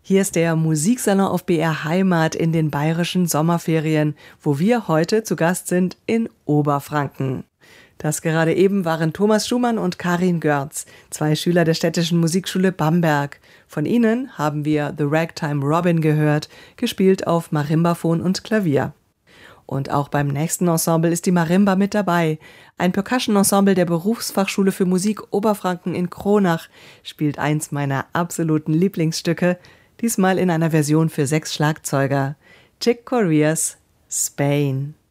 Hier ist der Musiksalon auf BR Heimat in den bayerischen Sommerferien, wo wir heute zu Gast sind in Oberfranken. Das gerade eben waren Thomas Schumann und Karin Görz, zwei Schüler der Städtischen Musikschule Bamberg. Von ihnen haben wir The Ragtime Robin gehört, gespielt auf Marimbaphon und Klavier. Und auch beim nächsten Ensemble ist die Marimba mit dabei. Ein Percussion-Ensemble der Berufsfachschule für Musik Oberfranken in Kronach spielt eins meiner absoluten Lieblingsstücke, diesmal in einer Version für 6 Schlagzeuger. Chick Coreas Spain.